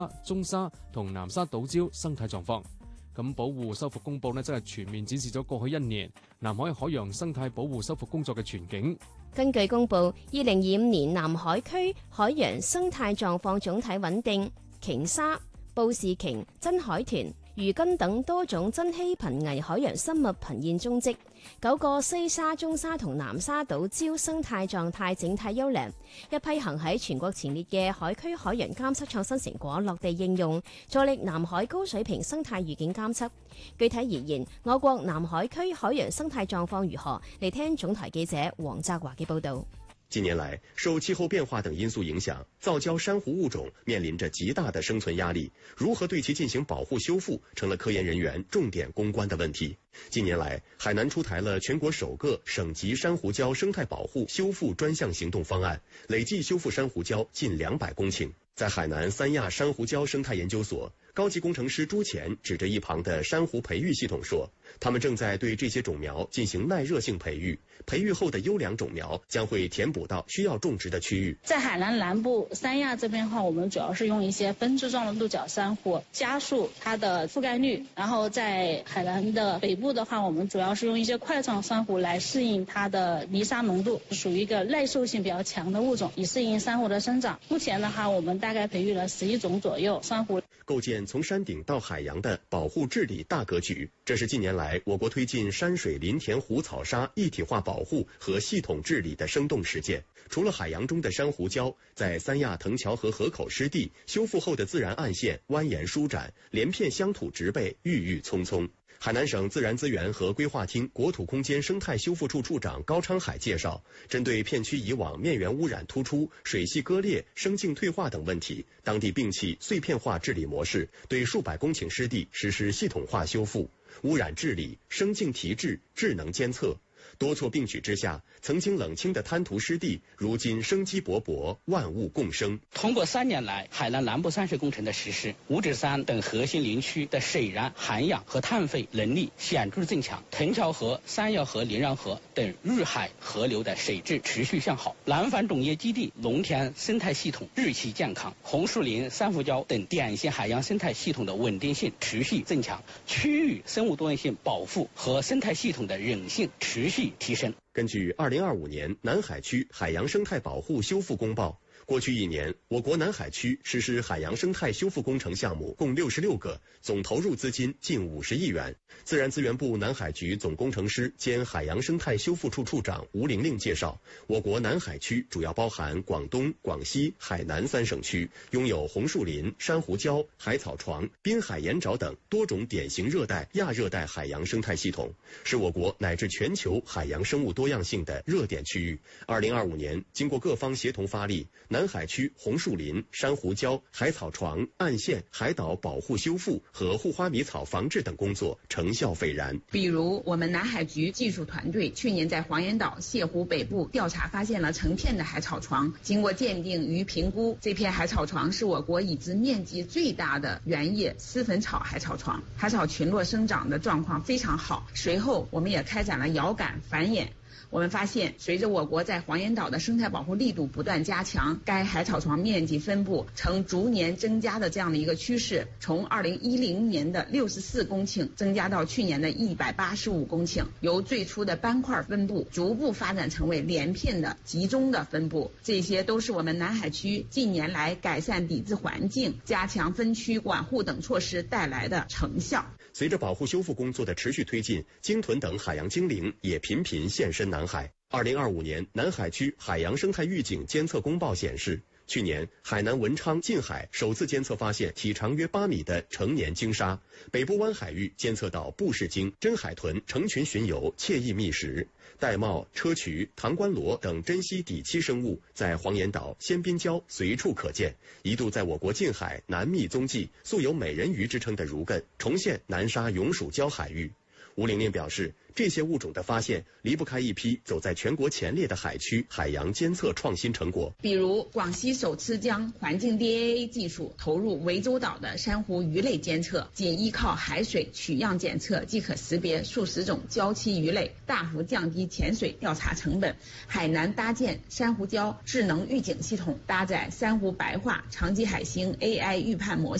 中沙同南沙島礁生態狀況。咁保護修復公佈呢，真係全面展示咗過去1年南海海洋生態保護修復工作嘅全景。 根據公佈，2025年南海區海洋生態狀況總體穩定，鯨鯊、布氏鯨、真海豚、魚根等多種珍稀瀕危海洋生物瀕現蹤跡，9個西沙、中沙同南沙島礁生態狀態整體優良，一批行喺全國前列嘅海區海洋監測創新成果落地應用，助力南海高水平生態預警監測。具體而言，我國南海區海洋生態狀況如何？嚟聽總台記者黃澤華嘅報導。 近年來，受氣候變化等因素影響，造礁珊瑚物種面臨着極大的生存壓力，如何對其進行保護修復，成了科研人員重點攻關的問題。近年來，海南出台了全國首個省級珊瑚礁生態保護修復專項行動方案，累計修復珊瑚礁近200公頃。在海南三亞珊瑚礁生態研究所，高級工程師朱乾指着一旁的珊瑚培育系統說，他們正在對這些種苗進行耐熱性培育，培育後的優良種苗將會填補到需要種植的區域。 在海南南部三亞這邊的話，我們主要是用一些分支狀的鹿角珊瑚加速它的覆蓋率，然後在海南的北部的話，我們主要是用一些塊狀珊瑚來適應它的泥沙濃度，屬於一個耐受性比較強的物種，以適應珊瑚的生長。目前的話，我們大概培育了11種左右珊瑚， 構建從山頂到海洋的保護治理大格局，這是近年來我國推進山水林田湖草沙一體化保護和系統治理的生動實踐。除了海洋中的珊瑚礁，在三亞藤橋河河口濕地修復後的自然岸線蜿蜒舒展，連片鄉土植被鬱鬱蔥蔥。海南省自然資源和規劃廳國土空間生態修復處處長高昌海介紹，針對片區以往面源污染突出、水系割裂、生境退化等問題，當地摒棄碎片化治理模式，對數百公頃濕地實施系統化修復、污染治理、生境提質、智能監測。多措並舉之下，曾經冷清的灘塗濕地，如今生機勃勃，萬物共生。 通過3年來海南南部山水工程的實施，五指山等核心林區的水燃、涵養和碳費能力顯著增強，藤橋河、三亞河、連壤河等日海河流的水質持續向好，南繁種業基地農田生態系統日趨健康，紅樹林、珊瑚礁等典型海洋生態系統的穩定性持續增強，區域生物多樣性保護和生態系統的韌性持續提升。 根據2025年南海區海洋生態保護修復公報，過去1年，我國南海區實施海洋生態修復工程項目共66個，總投入資金近50億元。自然資源部南海局總工程師兼海洋生態修復處處長吳玲玲介紹，我國南海區主要包含廣東、廣西、海南3省區，擁有紅樹林、珊瑚礁、海草床、濱海鹽沼等多種典型熱帶、亞熱帶海洋生態系統，是我國乃至全球海洋生物多樣性的熱點區域。2025年，經過各方協同發力，南海區紅樹林、珊瑚礁、海草床、岸線、海島保護修復和護花迷草防治等工作成效斐然。 比如，我們南海局技術團隊去年在黃岩島瀉湖北部調查，發現了成片的海草床。經過鑑定與評估，這片海草床是我國已知面積最大的原葉絲粉草海草床，海草群落生長的狀況非常好。隨後，我們也開展了遙感繁衍。我們發現，隨着我國在黃岩島的生態保護力度不斷加強，該海草床面積分布呈逐年增加的這樣的一個趨勢，從2010年的64公頃增加到去年的185公頃，由最初的斑塊分布逐步發展成為連片的集中的分布。這些都是我們南海區近年來改善抵制環境、加強分區管護等措施帶來的成效。 隨着保護修復工作的持續推進，鯨豚等海洋精靈也頻頻現身南海。2025年南海區海洋生態預警監測公報顯示，去年海南文昌近海首次監測發現體長約8米的成年鯨鯊，北部灣海域監測到布氏鯨、真海豚成群巡遊，愜意覓食。玳瑁、硨磲、唐冠螺等珍稀底栖生物在黃岩島、仙濱礁隨處可見，一度在我國近海難覓蹤跡。素有美人魚之稱的儒艮重現南沙永暑礁海域。 吴玲玲表示，这些物种的发现离不开一批走在全国前列的海区海洋监测创新成果， 比如广西首次将环境 DNA 技术投入涠洲岛的珊瑚鱼类监测，仅依靠海水取样检测即可识别数十种礁栖鱼类，大幅降低潜水调查成本。海南搭建珊瑚礁智能预警系统，搭载珊瑚白化、长棘海星 AI 预判模型。